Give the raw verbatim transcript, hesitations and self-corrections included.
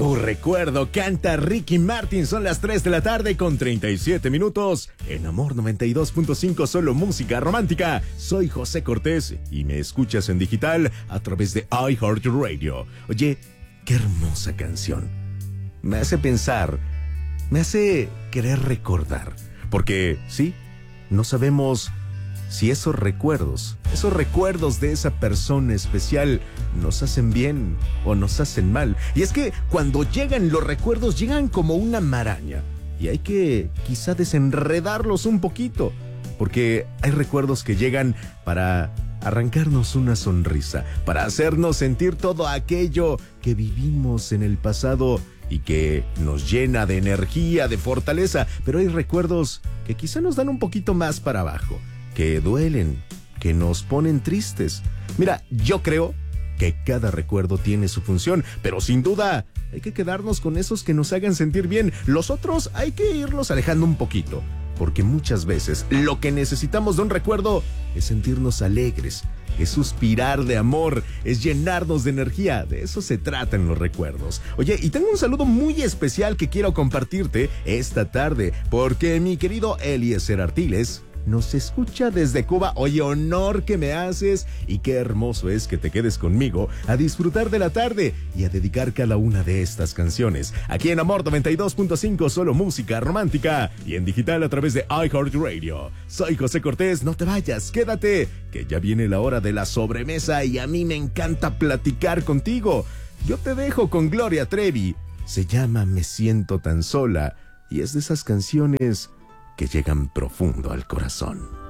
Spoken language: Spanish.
Tu recuerdo, canta Ricky Martin. Son las tres de la tarde con treinta y siete minutos. En Amor noventa y dos punto cinco, solo música romántica. Soy José Cortés y me escuchas en digital a través de iHeartRadio. Oye, qué hermosa canción. Me hace pensar, me hace querer recordar. Porque, sí, no sabemos si esos recuerdos, esos recuerdos de esa persona especial nos hacen bien o nos hacen mal. Y es que cuando llegan los recuerdos, llegan como una maraña. Y hay que quizá desenredarlos un poquito. Porque hay recuerdos que llegan para arrancarnos una sonrisa, para hacernos sentir todo aquello que vivimos en el pasado y que nos llena de energía, de fortaleza. Pero hay recuerdos que quizá nos dan un poquito más para abajo, que duelen, que nos ponen tristes. Mira, yo creo que cada recuerdo tiene su función, pero sin duda hay que quedarnos con esos que nos hagan sentir bien. Los otros hay que irlos alejando un poquito, porque muchas veces lo que necesitamos de un recuerdo es sentirnos alegres, es suspirar de amor, es llenarnos de energía. De eso se tratan los recuerdos. Oye, y tengo un saludo muy especial que quiero compartirte esta tarde, porque mi querido Eliezer Artiles nos escucha desde Cuba. Oye, honor que me haces, y qué hermoso es que te quedes conmigo a disfrutar de la tarde y a dedicar cada una de estas canciones aquí en Amor noventa y dos punto cinco, solo música romántica, y en digital a través de iHeartRadio. Soy José Cortés, no te vayas, quédate, que ya viene la hora de la sobremesa y a mí me encanta platicar contigo. Yo te dejo con Gloria Trevi, se llama Me siento tan sola, y es de esas canciones que llegan profundo al corazón.